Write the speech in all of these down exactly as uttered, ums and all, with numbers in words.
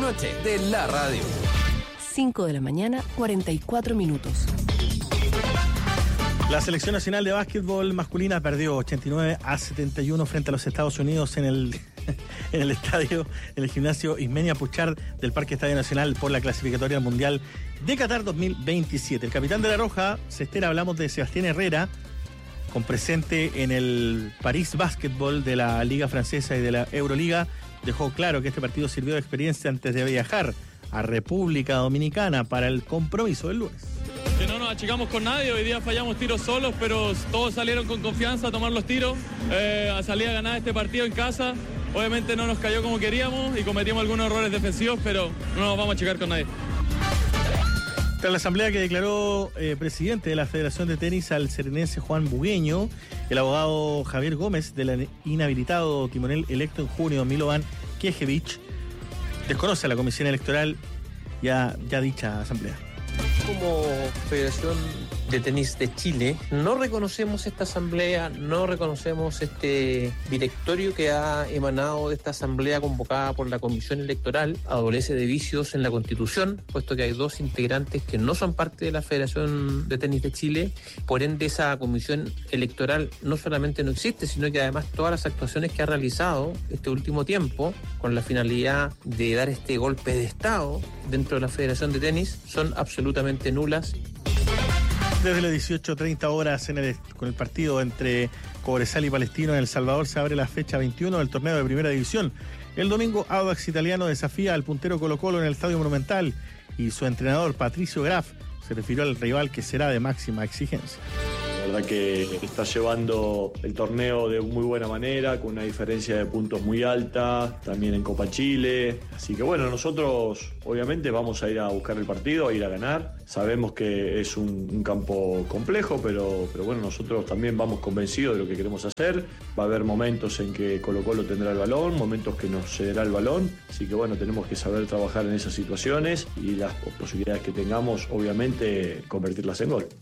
trasnoche de la radio. cinco de la mañana, cuarenta y cuatro minutos. La selección nacional de básquetbol masculina perdió ochenta y nueve a setenta y uno frente a los Estados Unidos en el, en el estadio, en el gimnasio Ismenia Puchard del Parque Estadio Nacional por la clasificatoria al Mundial de Qatar dos mil veintisiete. El capitán de la Roja, Cestera, hablamos de Sebastián Herrera, con presente en el París Basketball de la Liga Francesa y de la Euroliga, dejó claro que este partido sirvió de experiencia antes de viajar a República Dominicana para el compromiso del lunes. Que no nos achicamos con nadie, hoy día fallamos tiros solos, pero todos salieron con confianza a tomar los tiros, eh, a salir a ganar este partido en casa. Obviamente no nos cayó como queríamos y cometimos algunos errores defensivos, pero no nos vamos a achicar con nadie. Tras la asamblea que declaró eh, presidente de la Federación de Tenis al serenense Juan Bugueño, el abogado Javier Gómez, del inhabilitado timonel electo en junio, Milovan Knežević, desconoce a la Comisión Electoral ya, ya dicha asamblea. Como Federación de Tenis de Chile, no reconocemos esta asamblea, no reconocemos este directorio que ha emanado de esta asamblea convocada por la Comisión Electoral. Adolece de vicios en la Constitución, puesto que hay dos integrantes que no son parte de la Federación de Tenis de Chile. Por ende, esa Comisión Electoral no solamente no existe, sino que además todas las actuaciones que ha realizado este último tiempo con la finalidad de dar este golpe de Estado dentro de la Federación de Tenis son absolutamente nulas. Desde las dieciocho treinta horas en el, con el partido entre Cobresal y Palestino en El Salvador se abre la fecha veintiuno del torneo de Primera División. El domingo, Audax Italiano desafía al puntero Colo-Colo en el Estadio Monumental y su entrenador Patricio Graf se refirió al rival que será de máxima exigencia. La verdad que está llevando el torneo de muy buena manera, con una diferencia de puntos muy alta, también en Copa Chile. Así que bueno, nosotros obviamente vamos a ir a buscar el partido, a ir a ganar. Sabemos que es un, un campo complejo, pero, pero bueno, nosotros también vamos convencidos de lo que queremos hacer. Va a haber momentos en que Colo-Colo tendrá el balón, momentos que nos cederá el balón. Así que bueno, tenemos que saber trabajar en esas situaciones y las posibilidades que tengamos, obviamente, convertirlas en gol.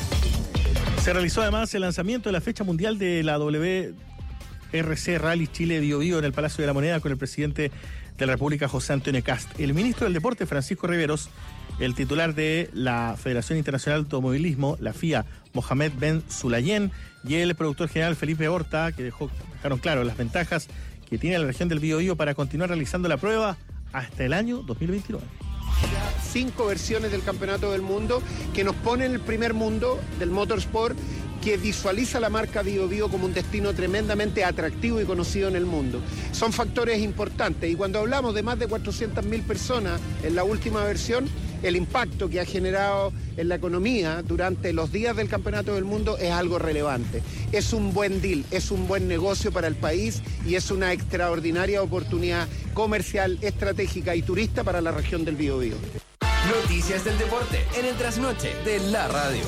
Se realizó además el lanzamiento de la fecha mundial de la W R C Rally Chile Bio Bio en el Palacio de la Moneda con el presidente de la República, José Antonio Kast, el ministro del Deporte, Francisco Riveros, el titular de la Federación Internacional de Automovilismo, la F I A, Mohamed Ben Sulayem, y el productor general Felipe Horta, que dejó, dejaron claro las ventajas que tiene la región del Bio Bio para continuar realizando la prueba hasta el año dos mil veintinueve. Cinco versiones del Campeonato del Mundo que nos pone en el primer mundo del motorsport, que visualiza la marca Bio Bio como un destino tremendamente atractivo y conocido en el mundo. Son factores importantes y cuando hablamos de más de cuatrocientas mil personas en la última versión, el impacto que ha generado en la economía durante los días del Campeonato del Mundo es algo relevante. Es un buen deal, es un buen negocio para el país y es una extraordinaria oportunidad comercial, estratégica y turista para la región del Bio Bio. Noticias del deporte en el trasnoche de la radio.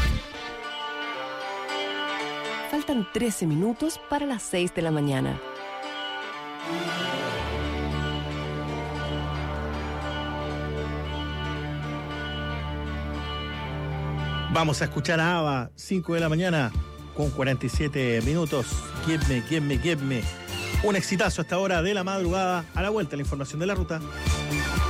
Faltan trece minutos para las seis de la mañana. Vamos a escuchar a ABBA, cinco de la mañana con cuarenta y siete minutos. Give me, give me, give me. Un exitazo a esta hora de la madrugada. A la vuelta, la información de la ruta.